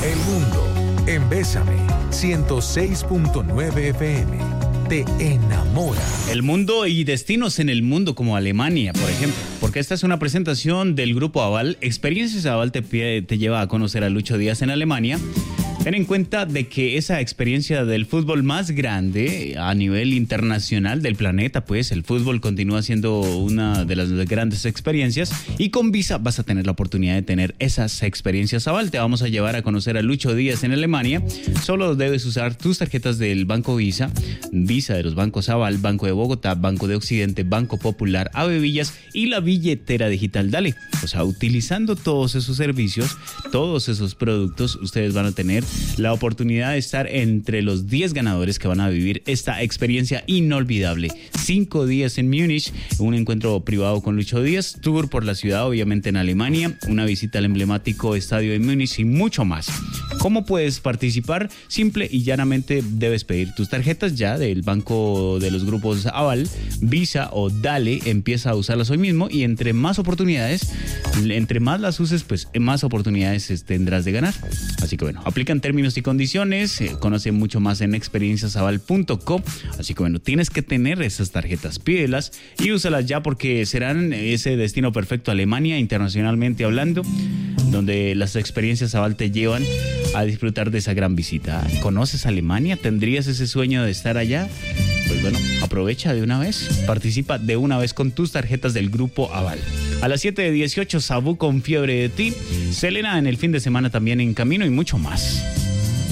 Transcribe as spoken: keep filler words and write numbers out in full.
El mundo en Bésame ciento seis punto nueve F M. Te enamora. El mundo y destinos en el mundo como Alemania, por ejemplo. Porque esta es una presentación del Grupo Aval. Experiencias Aval te, te lleva a conocer a Lucho Díaz en Alemania. Ten en cuenta de que esa experiencia del fútbol más grande a nivel internacional del planeta, pues el fútbol continúa siendo una de las grandes experiencias y con Visa vas a tener la oportunidad de tener esas experiencias Aval. Te vamos a llevar a conocer a Lucho Díaz en Alemania. Solo debes usar tus tarjetas del Banco Visa, Visa de los bancos Aval, Banco de Bogotá, Banco de Occidente, Banco Popular, Ave Villas y la billetera digital Dale. O sea, utilizando todos esos servicios, todos esos productos, ustedes van a tener la oportunidad de estar entre los diez ganadores que van a vivir esta experiencia inolvidable. Cinco días en Múnich, un encuentro privado con Lucho Díaz, tour por la ciudad, obviamente en Alemania, una visita al emblemático estadio de Múnich y mucho más. ¿Cómo puedes participar? Simple y llanamente debes pedir tus tarjetas ya del banco de los grupos Aval, Visa o Dale. Empieza a usarlas hoy mismo y entre más oportunidades, entre más las uses, pues más oportunidades tendrás de ganar. Así que bueno, aplican términos y condiciones, eh, conoce mucho más en experiencias aval punto com. Así que bueno, tienes que tener esas tarjetas, pídelas y úsalas ya porque serán ese destino perfecto a Alemania, internacionalmente hablando, donde las experiencias Aval te llevan a disfrutar de esa gran visita. ¿Conoces Alemania? ¿Tendrías ese sueño de estar allá? Pues bueno, aprovecha de una vez, participa de una vez con tus tarjetas del Grupo Aval. A las siete de dieciocho, Sabú con Fiebre de Ti, Selena en el fin de semana también en camino y mucho más.